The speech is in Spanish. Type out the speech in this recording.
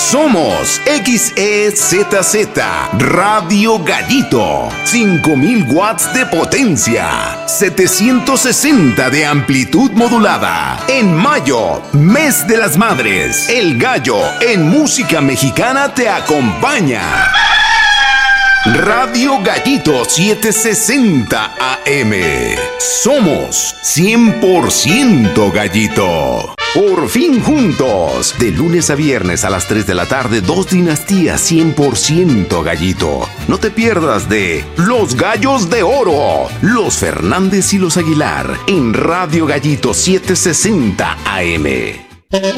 Somos XEZZ Radio Gallito. 5000 watts de potencia. 760 de amplitud modulada. En mayo, mes de las madres. El gallo en música mexicana te acompaña. Radio Gallito 760 AM. Somos 100% Gallito. Por fin juntos. De lunes a viernes a las 3 de la tarde, 2 dinastías 100% Gallito. No te pierdas de Los Gallos de Oro, los Fernández y los Aguilar, en Radio Gallito 760 AM.